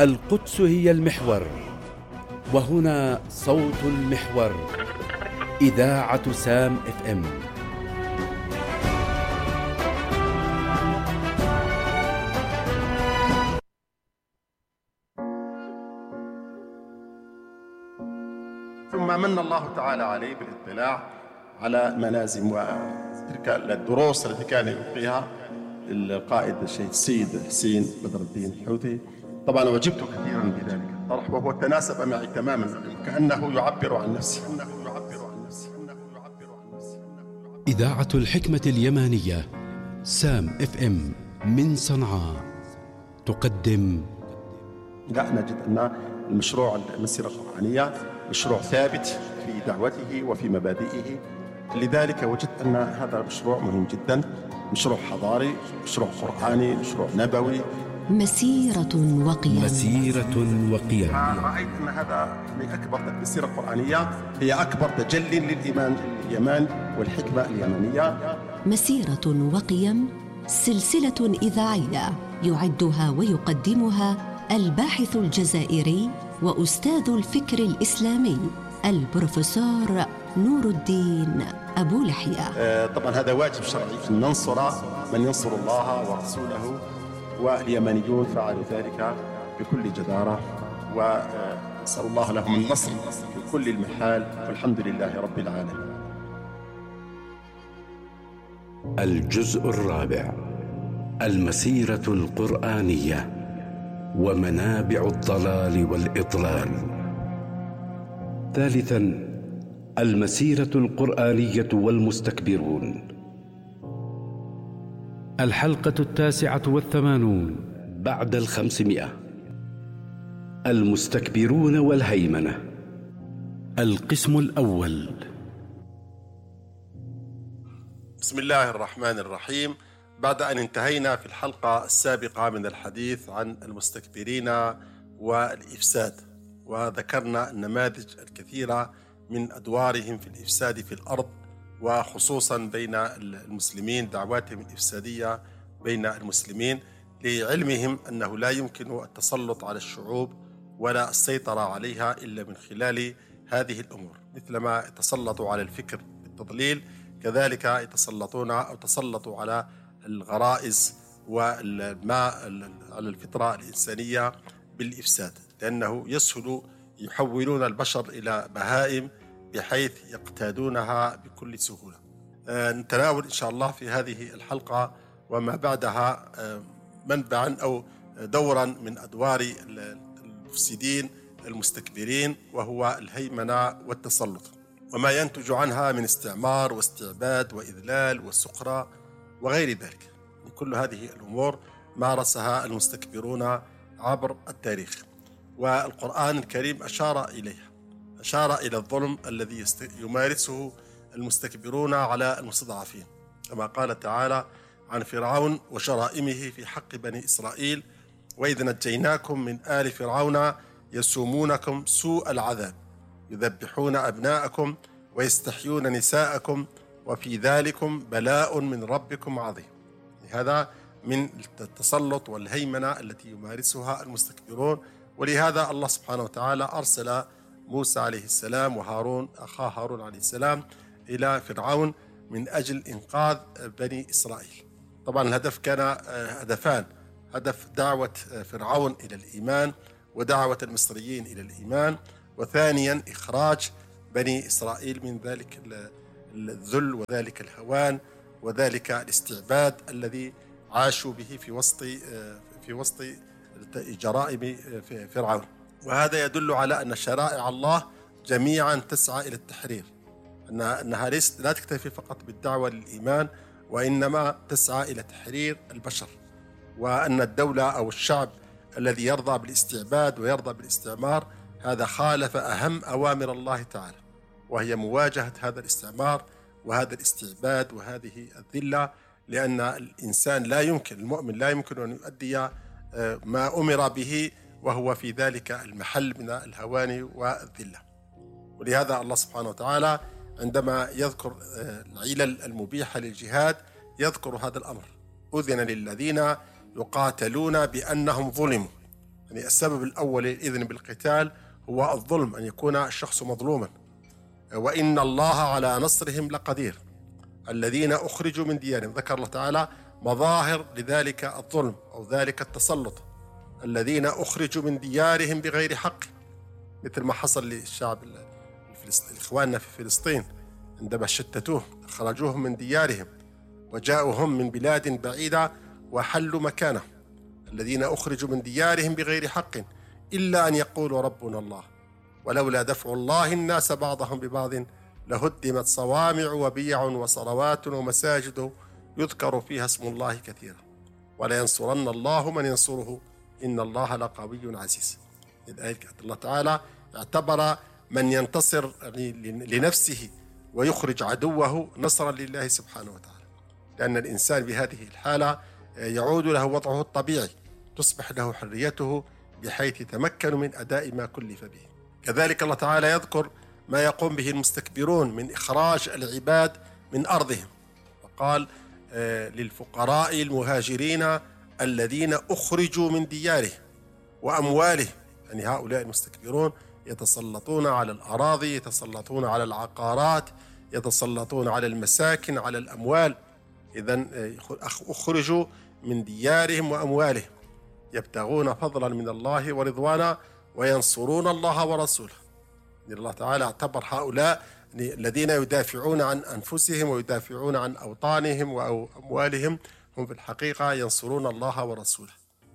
القدس هي المحور، وهنا صوت المحور، إذاعة سام FM. ثم من الله تعالى عليه بالاطلاع على منازم وتلك الدروس التي كان يلقيها القائد الشيخ السيد حسين بدر الدين الحوثي. طبعا وجبت كثيرا بذلك الطرح، وهو تناسب معي تماما، كأنه يعبر عن نفسه. إذاعة الحكمة اليمانية سام FM من صنعاء تقدم. نجد أن المشروع المسيرة القرآنية مشروع ثابت في دعوته وفي مبادئه، لذلك وجدت أن هذا مشروع مهم جدا، مشروع حضاري، مشروع قرآني، مشروع نبوي، مسيرة وقيم. رأيت أن هذا من أكبر المسيرة القرآنية، هي أكبر تجلي للإيمان اليمان والحكمة اليمنية. مسيرة وقيم، سلسلة إذاعية يعدها ويقدمها الباحث الجزائري وأستاذ الفكر الإسلامي البروفيسور نور الدين أبو لحية. طبعا هذا واجب شرعي أن ننصر من ينصر الله ورسوله، واليمنيون فعلوا ذلك بكل جدارة، ونسأل الله لهم النصر في كل المحال، والحمد لله رب العالمين. الجزء الرابع: المسيرة القرآنية ومنابع الضلال والإضلال. ثالثاً: المسيرة القرآنية والمستكبرون. الحلقة 89 بعد 500. المستكبرون والهيمنة. القسم الأول. بسم الله الرحمن الرحيم. بعد أن انتهينا في الحلقة السابقة من الحديث عن المستكبرين والإفساد، وذكرنا النماذج الكثيرة من أدوارهم في الإفساد في الأرض، وخصوصا بين المسلمين، دعواتهم الإفسادية بين المسلمين، لعلمهم أنه لا يمكن التسلط على الشعوب ولا السيطرة عليها إلا من خلال هذه الأمور. مثلما يتسلطوا على الفكر بالتضليل، كذلك تسلطوا على الغرائز على الفطرة الإنسانية بالإفساد، لأنه يسهل يحولون البشر إلى بهائم بحيث يقتادونها بكل سهولة. نتناول إن شاء الله في هذه الحلقة وما بعدها منبعا أو دورا من أدوار المفسدين المستكبرين، وهو الهيمنة والتسلط، وما ينتج عنها من استعمار واستعباد وإذلال وسخرة وغير ذلك. كل هذه الأمور مارسها المستكبرون عبر التاريخ، والقرآن الكريم أشار إليها، أشار إلى الظلم الذي يمارسه المستكبرون على المستضعفين، كما قال تعالى عن فرعون وجرائمه في حق بني إسرائيل: وإذ نجيناكم من آل فرعون يسومونكم سوء العذاب يذبحون أبناءكم ويستحيون نساءكم وفي ذلكم بلاء من ربكم عظيم. هذا من التسلط والهيمنة التي يمارسها المستكبرون. ولهذا الله سبحانه وتعالى أرسل موسى عليه السلام وهارون أخاه هارون عليه السلام إلى فرعون من أجل إنقاذ بني إسرائيل. طبعا الهدف كان هدفان: هدف دعوة فرعون إلى الإيمان ودعوة المصريين إلى الإيمان، وثانيا إخراج بني إسرائيل من ذلك الذل وذلك الهوان وذلك الاستعباد الذي عاشوا به في وسط جرائم فرعون. وهذا يدل على أن شرائع الله جميعا تسعى إلى التحرير، أنها لا تكتفي فقط بالدعوة للإيمان، وإنما تسعى إلى تحرير البشر، وأن الدولة أو الشعب الذي يرضى بالاستعباد ويرضى بالاستعمار هذا خالف أهم أوامر الله تعالى، وهي مواجهة هذا الاستعمار وهذا الاستعباد وهذه الذلة، لأن الإنسان المؤمن لا يمكن أن يؤدي ما أمر به وهو في ذلك المحل من الهوان والذلة. ولهذا الله سبحانه وتعالى عندما يذكر العلل المبيحة للجهاد يذكر هذا الأمر: أذن للذين يقاتلون بأنهم ظلموا، يعني السبب الأول للإذن بالقتال هو الظلم، أن يكون الشخص مظلوما. وإن الله على نصرهم لقدير. الذين أخرجوا من ديارهم، ذكر الله تعالى مظاهر لذلك الظلم أو ذلك التسلط. الذين أخرجوا من ديارهم بغير حق، مثل ما حصل للشعب إخواننا في فلسطين عندما شتتوه، أخرجوهم من ديارهم وجاءوا هم من بلاد بعيدة وحلوا مكانه. الذين أخرجوا من ديارهم بغير حق إلا أن يقولوا ربنا الله ولولا دفع الله الناس بعضهم ببعض لهدمت صوامع وبيع وصلوات ومساجد يذكر فيها اسم الله كثيرا ولينصرن الله من ينصره إن الله لقوي عزيز. الله تعالى اعتبر من ينتصر لنفسه ويخرج عدوه نصرا لله سبحانه وتعالى، لأن الإنسان بهذه الحالة يعود له وضعه الطبيعي، تصبح له حريته بحيث يتمكن من أداء ما كلف به. كذلك الله تعالى يذكر ما يقوم به المستكبرون من إخراج العباد من أرضهم، وقال للفقراء المهاجرين الذين أخرجوا من ديارهم وأموالهم. يعني هؤلاء المستكبرون يتسلطون على الأراضي، يتسلطون على العقارات، يتسلطون على المساكن، على الأموال. إذن أخرجوا من ديارهم وأموالهم يبتغون فضلا من الله ورضوانا وينصرون الله ورسوله. الله تعالى اعتبر هؤلاء الذين يدافعون عن أنفسهم ويدافعون عن أوطانهم وأموالهم هم في الحقيقة ينصرون الله ورسوله،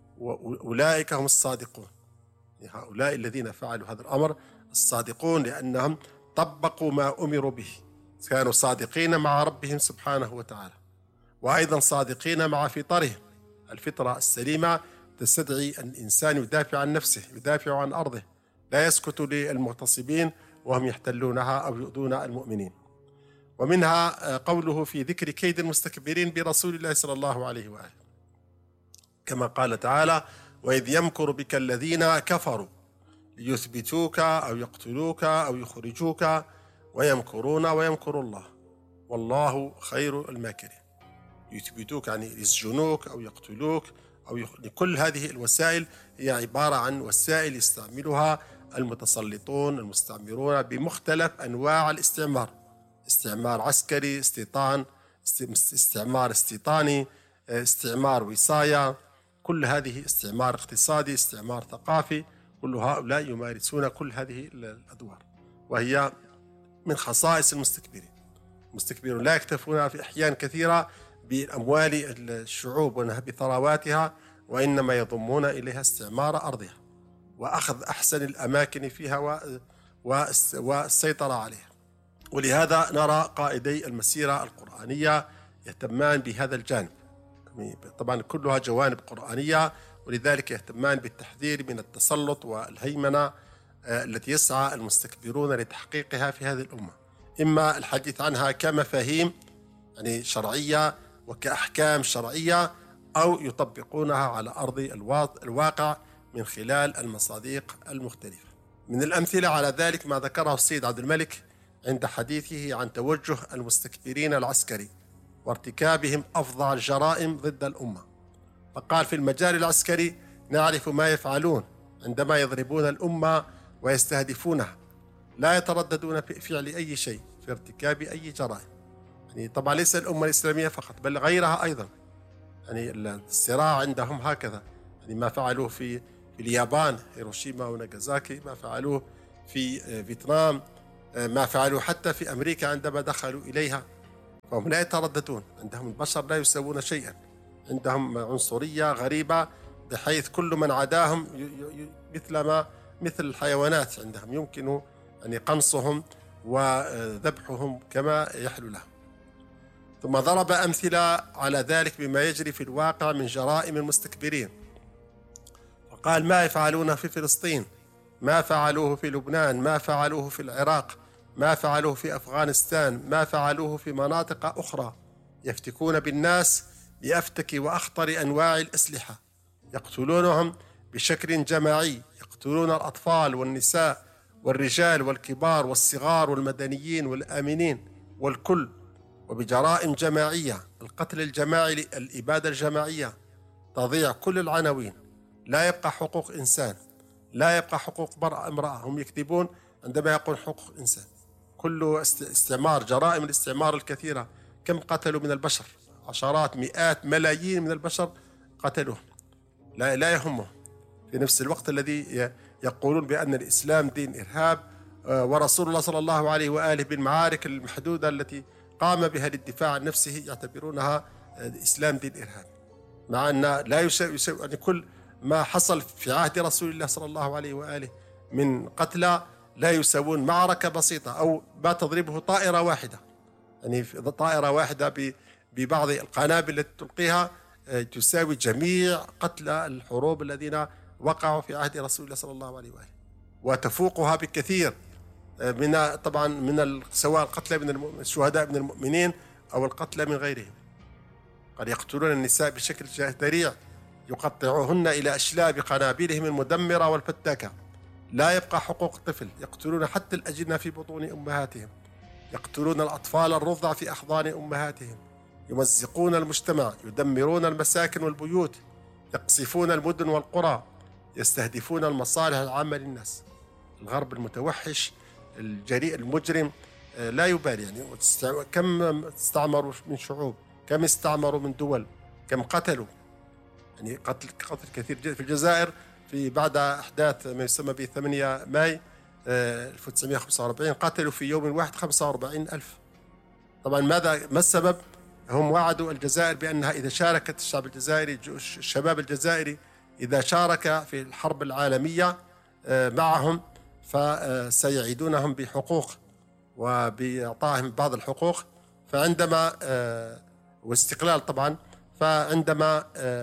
وأولئك هم الصادقون. هؤلاء الذين فعلوا هذا الأمر الصادقون، لأنهم طبقوا ما أمروا به، كانوا صادقين مع ربهم سبحانه وتعالى، وأيضا صادقين مع فطرهم. الفطرة السليمة تستدعي أن الإنسان يدافع عن نفسه، يدافع عن أرضه، لا يسكت للمغتصبين وهم يحتلونها أو يؤذون المؤمنين. ومنها قوله في ذكر كيد المستكبرين برسول الله صلى الله عليه وآله، كما قال تعالى: وإذ يمكر بك الذين كفروا ليثبتوك أو يقتلوك أو يخرجوك ويمكرون ويمكر الله والله خير الماكرين. يثبتوك يعني يسجنوك أو يقتلوك أو كل هذه الوسائل هي عبارة عن وسائل يستعملها المتسلطون المستعمرون بمختلف أنواع الاستعمار، استعمار عسكري، استعمار استيطاني، استعمار وصاية، كل هذه استعمار اقتصادي، استعمار ثقافي، كل هؤلاء يمارسون كل هذه الأدوار، وهي من خصائص المستكبرين. المستكبرون لا يكتفون في أحيان كثيرة بأموال الشعوب ونهب ثرواتها، وإنما يضمون إليها استعمار أرضها وأخذ أحسن الأماكن فيها والسيطرة عليها. ولهذا نرى قائدي المسيرة القرآنية يهتمان بهذا الجانب، طبعا كلها جوانب قرآنية، ولذلك يهتمان بالتحذير من التسلط والهيمنة التي يسعى المستكبرون لتحقيقها في هذه الأمة، إما الحديث عنها كمفاهيم يعني شرعية وكأحكام شرعية، أو يطبقونها على أرض الواقع من خلال المصادق المختلفة. من الأمثلة على ذلك ما ذكره السيد عبد الملك عند حديثه عن توجه المستكبرين العسكري وارتكابهم أفظع الجرائم ضد الأمة، فقال: في المجال العسكري نعرف ما يفعلون عندما يضربون الأمة ويستهدفونها، لا يترددون في فعل أي شيء، في ارتكاب أي جرائم. يعني طبعا ليس الأمة الإسلامية فقط بل غيرها أيضا، يعني الصراع عندهم هكذا، يعني ما فعلوه في اليابان هيروشيما وناغازاكي، ما فعلوه في فيتنام، ما فعلوه حتى في أمريكا عندما دخلوا إليها، فهم لا يترددون، عندهم البشر لا يسوون شيئا، عندهم عنصرية غريبة بحيث كل من عداهم مثل الحيوانات عندهم، يمكن أن قنصهم وذبحهم كما يحلو لهم. ثم ضرب أمثلة على ذلك بما يجري في الواقع من جرائم المستكبرين، وقال: ما يفعلونه في فلسطين، ما فعلوه في لبنان، ما فعلوه في العراق، ما فعلوه في أفغانستان، ما فعلوه في مناطق أخرى، يفتكون بالناس بأفتك وأخطر أنواع الأسلحة، يقتلونهم بشكل جماعي، يقتلون الأطفال والنساء والرجال والكبار والصغار والمدنيين والآمنين والكل، وبجرائم جماعية، القتل الجماعي، الإبادة الجماعية، تضيع كل العناوين، لا يبقى حقوق إنسان، لا يبقى حقوق امرأة. هم يكذبون عندما يقول حقوق الإنسان. كل استعمار، جرائم الاستعمار الكثيرة، كم قتلوا من البشر؟ عشرات، مئات، ملايين من البشر قتلوهم، لا يهمهم. في نفس الوقت الذي يقولون بأن الإسلام دين إرهاب، ورسول الله صلى الله عليه وآله بالمعارك المحدودة التي قام بها للدفاع عن نفسه يعتبرونها الإسلام دين إرهاب، مع أن لا يسوي يعني كل ما حصل في عهد رسول الله صلى الله عليه وآله من قتلى لا يساوون معركة بسيطة أو ما تضربه طائرة واحدة. يعني طائرة واحدة ببعض القنابل التي تلقيها تساوي جميع قتلى الحروب الذين وقعوا في عهد رسول الله صلى الله عليه وآله، وتفوقها بكثير من طبعا من سواء القتلى من الشهداء من المؤمنين أو القتلى من غيرهم. قد يقتلون النساء بشكل ذريع، يقطعوهن إلى أشلاء بقنابلهم المدمرة والفتاكة. لا يبقى حقوق الطفل، يقتلون حتى الأجنة في بطون أمهاتهم، يقتلون الأطفال الرضع في أحضان أمهاتهم، يمزقون المجتمع، يدمرون المساكن والبيوت، يقصفون المدن والقرى، يستهدفون المصالح العامة للناس. الغرب المتوحش الجريء المجرم لا يبالي، يعني كم استعمروا من شعوب، كم استعمروا من دول، كم قتلوا. يعني قتل كثير في الجزائر في بعد أحداث ما يسمى ب 8 ماي 1945 قتلوا في يوم واحد 45,000. طبعا ما السبب؟ هم وعدوا الجزائر بأنها إذا شاركت الشعب الجزائري، الشباب الجزائري إذا شارك في الحرب العالمية معهم فسيعيدونهم بحقوق وبإعطائهم بعض الحقوق. فعندما واستقلال طبعا، فعندما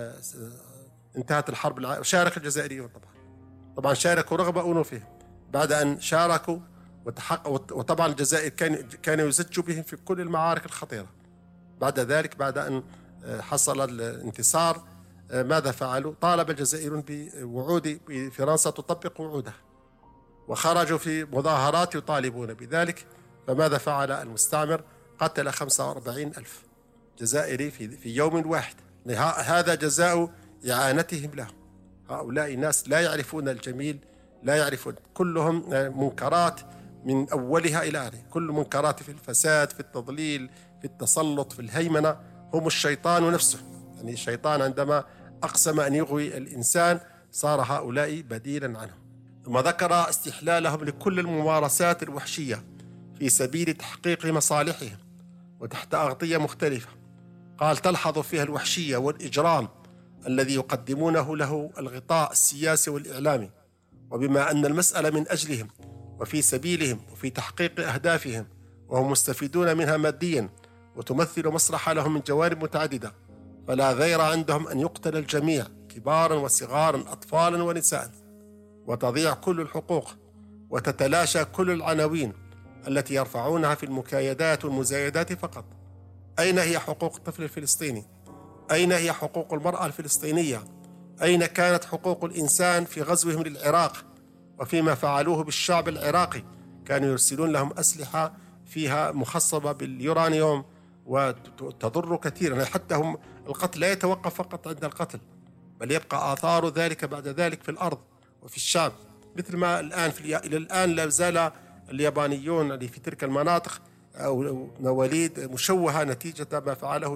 انتهت الحرب شارك الجزائريون طبعا شاركوا رغم أنوفهم بعد أن شاركوا وطبعا الجزائر كانوا يزجوا بهم في كل المعارك الخطيرة. بعد ذلك بعد أن حصل الانتصار ماذا فعلوا؟ طالب الجزائريون بوعود فرنسا تطبق وعودها، وخرجوا في مظاهرات يطالبون بذلك. فماذا فعل المستعمر؟ قتل 45,000 جزائري في يوم واحد. هذا جزاء إعانتهم له. هؤلاء ناس لا يعرفون الجميل، لا يعرفون، كلهم منكرات من أولها إلى آخره، كل منكرات في الفساد، في التضليل، في التسلط، في الهيمنة. هم الشيطان نفسه. يعني الشيطان عندما أقسم أن يغوي الإنسان صار هؤلاء بديلا عنه. ثم ذكر استحلالهم لكل الممارسات الوحشية في سبيل تحقيق مصالحهم وتحت أغطية مختلفة. قال تلحظ فيها الوحشية والإجرام الذي يقدمونه له الغطاء السياسي والإعلامي، وبما أن المسألة من أجلهم وفي سبيلهم وفي تحقيق أهدافهم وهم مستفيدون منها ماديا وتمثل مصلحة لهم من جوانب متعددة، فلا غير عندهم أن يقتل الجميع كبارا وصغارا أطفالا ونساء، وتضيع كل الحقوق وتتلاشى كل العناوين التي يرفعونها في المكايدات والمزايدات فقط. أين هي حقوق الطفل الفلسطيني؟ أين هي حقوق المرأة الفلسطينية؟ أين كانت حقوق الإنسان في غزوهم للعراق وفيما فعلوه بالشعب العراقي؟ كانوا يرسلون لهم أسلحة فيها مخصبة باليورانيوم وتضر كثيرا. حتى هم القتل لا يتوقف فقط عند القتل، بل يبقى آثار ذلك بعد ذلك في الأرض وفي الشعب، مثل ما الآن إلى الآن لا زال اليابانيون اللي في تلك المناطق أو مواليد مشوهة نتيجة ما فعله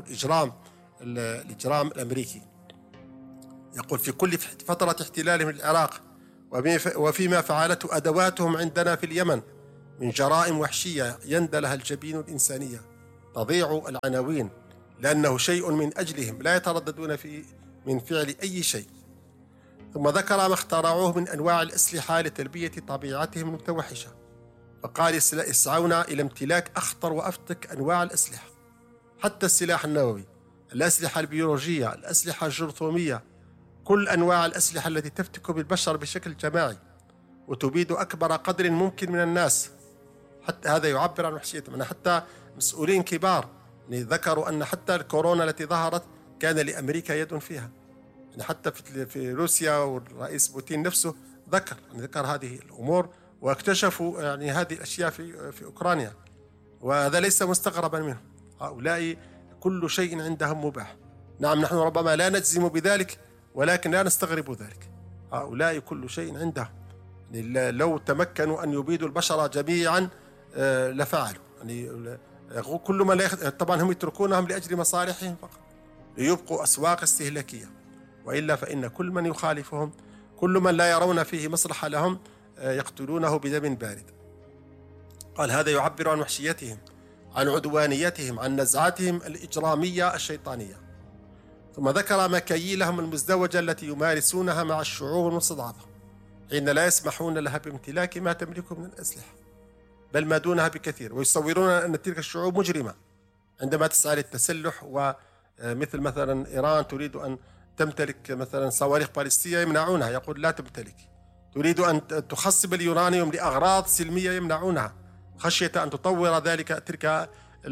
الإجرام الأمريكي. يقول في كل فترة احتلالهم العراق وفيما فعلته أدواتهم عندنا في اليمن من جرائم وحشية يندى لها الجبين الإنسانية، تضيع العناوين لأنه شيء من أجلهم، لا يترددون من فعل أي شيء. ثم ذكر ما اخترعوه من أنواع الأسلحة لتلبية طبيعتهم المتوحشة، فقال يسعون إلى امتلاك أخطر وأفتك أنواع الأسلحة، حتى السلاح النووي، الأسلحة البيولوجية، الأسلحة الجرثومية، كل أنواع الأسلحة التي تفتك بالبشر بشكل جماعي وتبيد أكبر قدر ممكن من الناس. حتى هذا يعبر عن وحشيتهم. حتى مسؤولين كبار ذكروا أن حتى الكورونا التي ظهرت كان لأمريكا يد فيها. حتى في روسيا والرئيس بوتين نفسه ذكر هذه الأمور، واكتشفوا يعني هذه الأشياء في أوكرانيا، وهذا ليس مستغربا منهم. هؤلاء كل شيء عندهم مباح. نعم نحن ربما لا نجزم بذلك، ولكن لا نستغرب ذلك. هؤلاء كل شيء عندهم، يعني لو تمكنوا أن يبيدوا البشر جميعا لفعلوا، يعني كل ما طبعا هم يتركونهم لأجل مصالحهم فقط، ليبقوا أسواق استهلاكية، وإلا فإن كل من يخالفهم، كل من لا يرون فيه مصلحة لهم يقتلونه بدم بارد. قال هذا يعبر عن وحشيتهم، عن عدوانيتهم، عن نزعتهم الإجرامية الشيطانية. ثم ذكر مكاييلهم المزدوجة التي يمارسونها مع الشعوب المستضعفة حين لا يسمحون لها بامتلاك ما تملكه من الأسلحة، بل ما دونها بكثير، ويصورون أن تلك الشعوب مجرمة عندما تسعى للتسلح. ومثل مثلا إيران تريد أن تمتلك مثلا صواريخ باليستية يمنعونها، يقول لا تمتلك. تريد أن تخصب اليورانيوم لأغراض سلمية يمنعونها خشية أن تطور تلك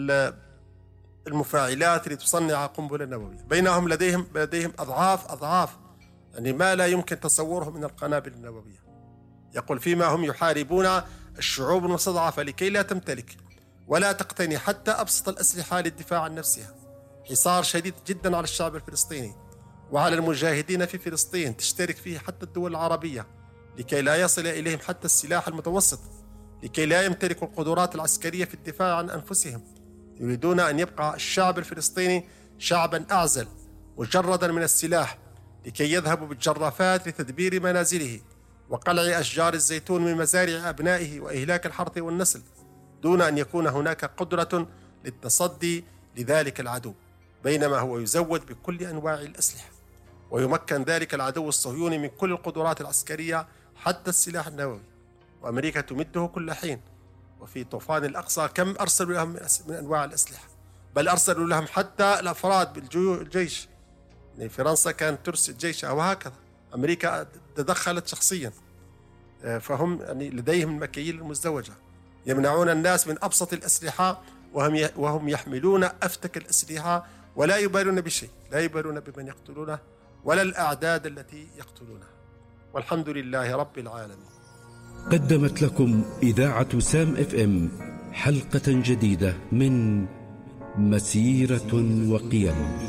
المفاعلات لتصنع قنبلة نووية، بينهم لديهم أضعاف يعني ما لا يمكن تصوره من القنابل النووية. يقول فيما هم يحاربون الشعوب المستضعفة لكي لا تمتلك ولا تقتني حتى أبسط الأسلحة للدفاع عن نفسها. حصار شديد جدا على الشعب الفلسطيني وعلى المجاهدين في فلسطين، تشترك فيه حتى الدول العربية لكي لا يصل إليهم حتى السلاح المتوسط، لكي لا يمتلكوا القدرات العسكرية في الدفاع عن أنفسهم. يريدون أن يبقى الشعب الفلسطيني شعبا أعزل مجردا من السلاح، لكي يذهبوا بالجرافات لتدبير منازله وقلع أشجار الزيتون من مزارع أبنائه وإهلاك الحرث والنسل، دون أن يكون هناك قدرة للتصدي لذلك العدو، بينما هو يزود بكل أنواع الأسلحة، ويمكن ذلك العدو الصهيوني من كل القدرات العسكرية حتى السلاح النووي، وأمريكا تمده كل حين. وفي طوفان الأقصى كم أرسلوا لهم من أنواع الأسلحة، بل أرسلوا لهم حتى الأفراد بالجيش. يعني فرنسا كانت ترسل جيشها وهكذا، أمريكا تدخلت شخصيا. فهم يعني لديهم المكاييل المزدوجة، يمنعون الناس من أبسط الأسلحة وهم يحملون أفتك الأسلحة، ولا يبالون بشيء، لا يبالون بمن يقتلونه ولا الأعداد التي يقتلونها. والحمد لله رب العالمين. قدمت لكم إذاعة سام اف ام حلقة جديدة من مسيرة وقيم.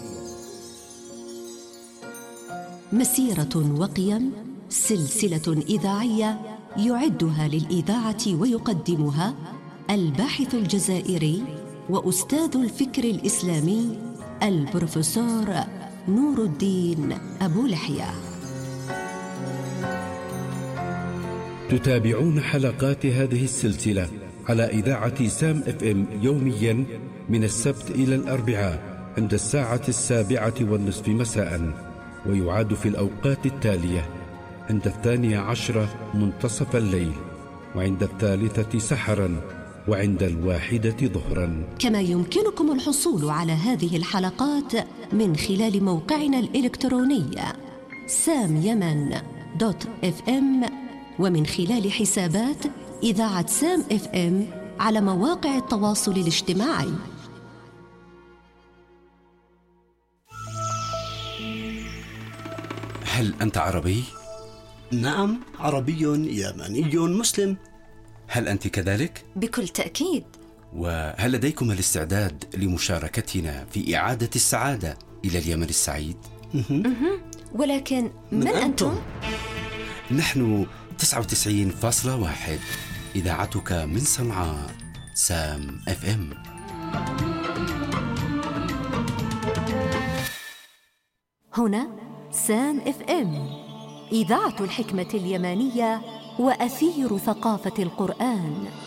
مسيرة وقيم، سلسلة إذاعية يعدها للإذاعة ويقدمها الباحث الجزائري وأستاذ الفكر الإسلامي البروفيسور نور الدين أبو لحية. تتابعون حلقات هذه السلسلة على إذاعة سام اف ام يوميا من السبت إلى الأربعاء عند 7:07 مساء، ويعاد في الأوقات التالية: عند 12 منتصف الليل، وعند 3 سحرا، وعند 1 ظهرا. كما يمكنكم الحصول على هذه الحلقات من خلال موقعنا الإلكتروني samyaman.fm، ومن خلال حسابات إذاعة سام اف ام على مواقع التواصل الاجتماعي. هل أنت عربي؟ نعم، عربي يمني مسلم. هل أنت كذلك؟ بكل تأكيد. وهل لديكم الاستعداد لمشاركتنا في إعادة السعادة إلى اليمن السعيد؟ ولكن من أنتم؟ نحن 99.1 إذاعتك من صنعاء، سام اف ام. هنا سام اف ام، إذاعة الحكمة اليمانية وأثير ثقافة القرآن.